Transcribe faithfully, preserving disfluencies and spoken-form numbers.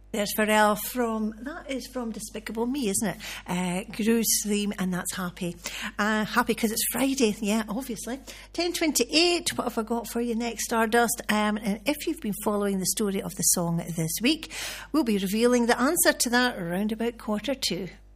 There's Pharrell from, that is from Despicable Me, isn't it? Uh, Gru's theme, and that's Happy. Uh, happy because it's Friday, yeah, obviously. ten twenty-eight, what have I got for you next, Stardust? Um, and if you've been following the story of the song this week, we'll be revealing the answer to that around about quarter two.